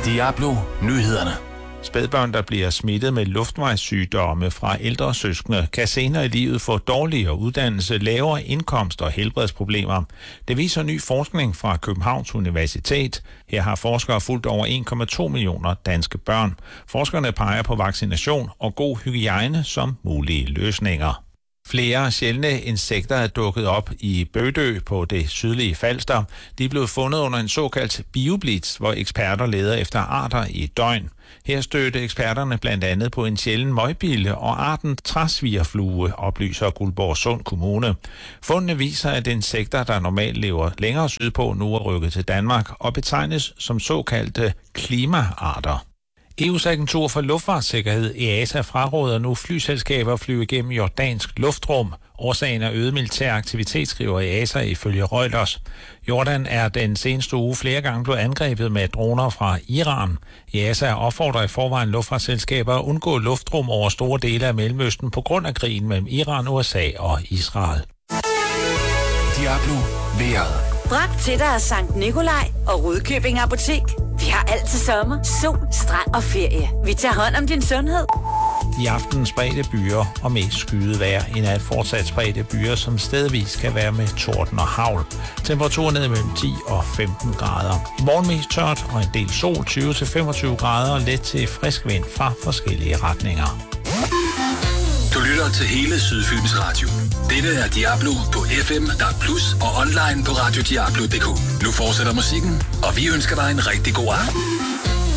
Diablo Nyhederne. Spædbørn, der bliver smittet med luftvejssygdomme fra ældre søskende, kan senere i livet få dårligere uddannelse, lavere indkomst og helbredsproblemer. Det viser ny forskning fra Københavns Universitet. Her har forskere fulgt over 1,2 millioner danske børn. Forskerne peger på vaccination og god hygiejne som mulige løsninger. Flere sjældne insekter er dukket op i Bødø på det sydlige Falster. De er blevet fundet under en såkaldt bioblitz, hvor eksperter leder efter arter i et døgn. Her stødte eksperterne blandt andet på en sjælden møgbille og arten træsvigerflue, oplyser Guldborgsund Kommune. Fundene viser, at insekter, der normalt lever længere sydpå, nu er rykket til Danmark og betegnes som såkaldte klimaarter. EU's agentur for luftfartssikkerhed, EASA, fraråder nu flyselskaber at flyve igennem jordansk luftrum. Årsagen er øget militær aktivitet, skriver EASA ifølge Reuters. Jordan er den seneste uge flere gange blevet angrebet med droner fra Iran. EASA opfordrer i forvejen luftfartsselskaber at undgå luftrum over store dele af Mellemøsten på grund af krigen mellem Iran, USA og Israel. Diablo vejret. Bragt til dig af Sankt Nikolaj og Rudkøbing Apotek. Vi har altid sommer, sol, strand og ferie. Vi tager hånd om din sundhed. I aften spredte byer og mest skyet vejr. I nat fortsat spredte byer, som stedvis kan være med torden og hagl. Temperaturen ned mellem 10 og 15 grader. I morgen mest tørt og en del sol, 20-25 grader og let til frisk vind fra forskellige retninger. Du lytter til hele Sydfyns Radio. Dette er Diablo på FM, DAB+, og online på radiodiablo.dk. Nu fortsætter musikken, og vi ønsker dig en rigtig god aften.